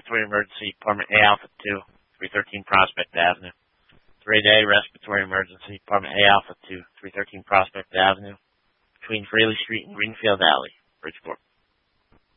Respiratory Emergency, Department A Alpha 2, 313 Prospect Avenue. 3A Respiratory Emergency, Department A Alpha 2, 313 Prospect Avenue, between Fraley Street and Greenfield Alley, Bridgeport.